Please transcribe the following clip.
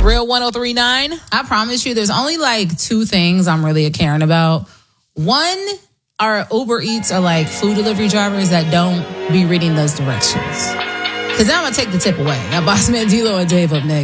Real 1039. I promise you, there's only like two things I'm really caring about. One, our Uber Eats are like food delivery drivers that don't be reading those directions. Because now I'm going to take the tip away. Now, Boss Man D-Lo and Dave up next.